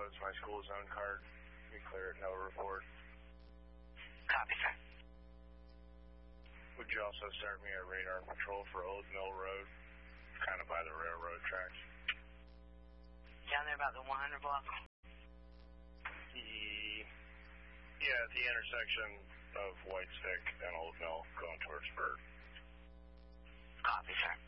Road's my school zone card. Be clear at no report. Copy, sir. Would you also start me a radar patrol for Old Mill Road, kind of by the railroad tracks? Down there about the 100 block? Yeah, at the intersection of White Stick and Old Mill going towards Bird. Copy, sir.